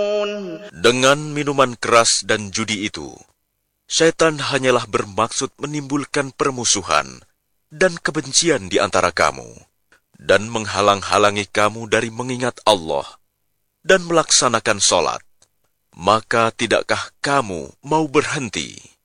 Dengan minuman keras dan judi itu, syaitan hanyalah bermaksud menimbulkan permusuhan dan kebencian di antara kamu, dan menghalang-halangi kamu dari mengingat Allah dan melaksanakan sholat. Maka tidakkah kamu mau berhenti?